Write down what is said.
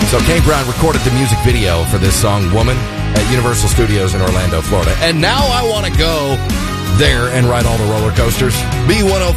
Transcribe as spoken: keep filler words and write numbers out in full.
So Kane Brown recorded the music video for this song, Woman, at Universal Studios in Orlando, Florida. And now I want to go there and ride all the roller coasters. B one oh